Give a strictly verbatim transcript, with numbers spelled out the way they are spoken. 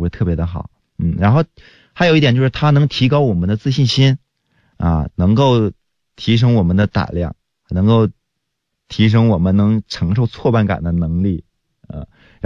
会特别的好。嗯，然后还有一点就是它能提高我们的自信心啊，能够提升我们的胆量，能够提升我们能承受挫败感的能力。呃，